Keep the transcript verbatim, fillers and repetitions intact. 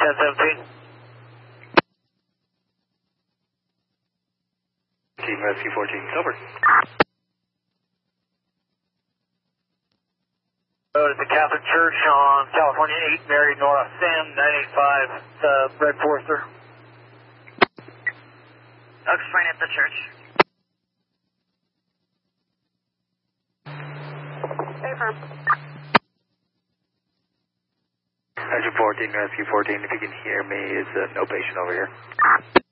ten seventeen. Team Rescue fourteen, over. Go to the Catholic Church on California eight, Mary Nora Sam, nine eight five, uh, Red Forester. Oaks Point at the church. Stay firm. Engine fourteen, Rescue fourteen, if you can hear me, is uh, no patient over here.